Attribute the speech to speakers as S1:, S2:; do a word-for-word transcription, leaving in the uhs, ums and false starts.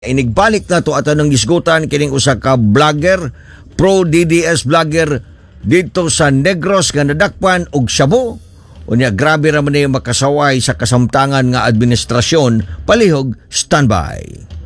S1: Inigbalik na to ato ng gisgutan kining usa ka vlogger, pro D D S vlogger dito sa Negros nga nadakpan og Shabu. Unya grabe ra man ni makasaway sa kasamtangan nga administrasyon. Palihog, standby.